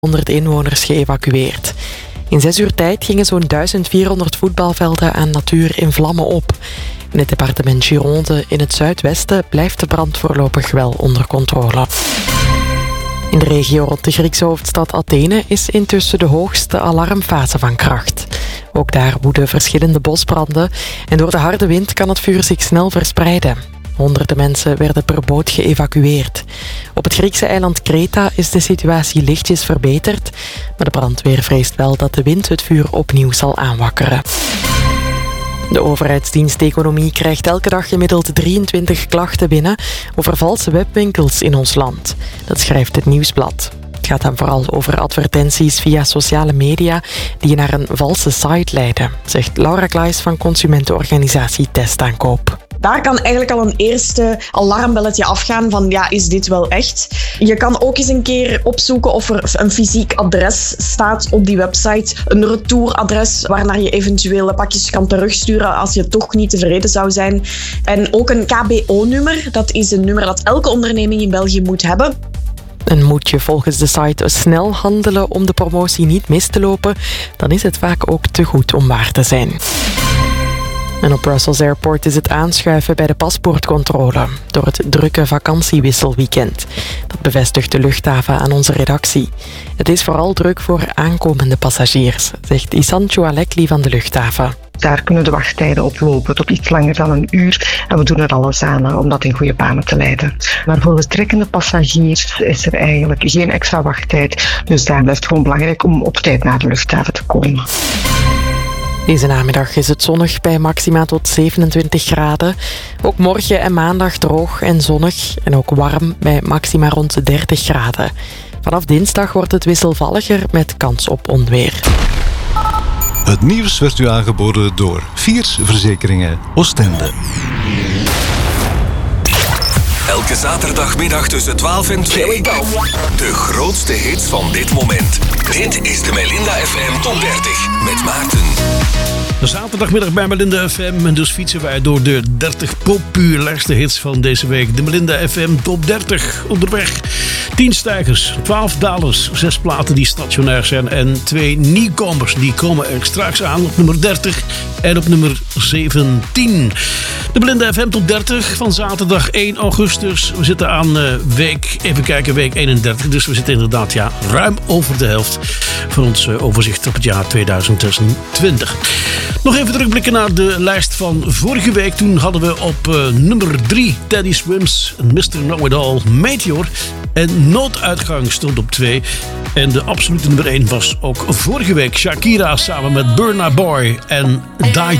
100 inwoners geëvacueerd. In 6 uur tijd gingen zo'n 1400 voetbalvelden aan natuur in vlammen op. In het departement Gironde in het zuidwesten blijft de brand voorlopig wel onder controle. In de regio rond de Griekse hoofdstad Athene is intussen de hoogste alarmfase van kracht. Ook daar woeden verschillende bosbranden en door de harde wind kan het vuur zich snel verspreiden. Honderden mensen werden per boot geëvacueerd. Op het Griekse eiland Kreta is de situatie lichtjes verbeterd, maar de brandweer vreest wel dat de wind het vuur opnieuw zal aanwakkeren. De overheidsdienst Economie krijgt elke dag gemiddeld 23 klachten binnen over valse webwinkels in ons land. Dat schrijft het Nieuwsblad. Het gaat dan vooral over advertenties via sociale media die naar een valse site leiden, zegt Laura Klaes van consumentenorganisatie Testaankoop. Daar kan eigenlijk al een eerste alarmbelletje afgaan van ja, is dit wel echt? Je kan ook eens een keer opzoeken of er een fysiek adres staat op die website. Een retouradres waarnaar je eventuele pakjes kan terugsturen als je toch niet tevreden zou zijn. En ook een KBO-nummer. Dat is een nummer dat elke onderneming in België moet hebben. En moet je volgens de site snel handelen om de promotie niet mis te lopen, dan is het vaak ook te goed om waar te zijn. En op Brussels Airport is het aanschuiven bij de paspoortcontrole door het drukke vakantiewisselweekend. Dat bevestigt de luchthaven aan onze redactie. Het is vooral druk voor aankomende passagiers, zegt Isantjo Alekli van de luchthaven. Daar kunnen de wachttijden oplopen tot iets langer dan een uur. En we doen er alles aan om dat in goede banen te leiden. Maar voor de trekkende passagiers is er eigenlijk geen extra wachttijd. Dus daar blijft het gewoon belangrijk om op tijd naar de luchthaven te komen. Deze namiddag is het zonnig bij maxima tot 27 graden. Ook morgen en maandag droog en zonnig en ook warm bij maxima rond de 30 graden. Vanaf dinsdag wordt het wisselvalliger met kans op onweer. Het nieuws werd u aangeboden door Viers Verzekeringen Oostende. Elke zaterdagmiddag tussen 12 en 2. De grootste hits van dit moment. Dit is de Melinda FM Top 30 met Maarten. Zaterdagmiddag bij Melinda FM en dus fietsen wij door de 30 populairste hits van deze week. De Melinda FM Top 30 onderweg. 10 stijgers, 12 dalers, 6 platen die stationair zijn en 2 nieuwkomers. Die komen er straks aan op nummer 30 en op nummer 17. De Melinda FM Top 30 van zaterdag 1 augustus. We zitten aan week 31. Dus we zitten inderdaad ruim over de helft van ons overzicht op het jaar 2020. Nog even terugblikken naar de lijst van vorige week. Toen hadden we op nummer 3 Teddy Swims, Mr. Know-It-All, Meteor. En Nooduitgang stond op 2. En de absolute nummer 1 was ook vorige week Shakira samen met Burna Boy en Die